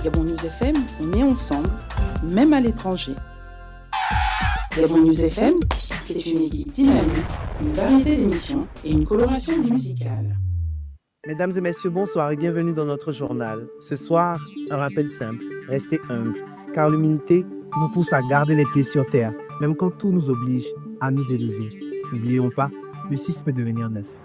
Gabon News FM, on est ensemble, même à l'étranger. Gabon News FM, c'est une équipe dynamique, une variété d'émissions et une coloration musicale. Mesdames et messieurs, bonsoir et bienvenue dans notre journal. Ce soir, un rappel simple, restez humbles, car l'humilité nous pousse à garder les pieds sur terre, même quand tout nous oblige à nous élever. N'oublions pas, le 6 peut devenir 9.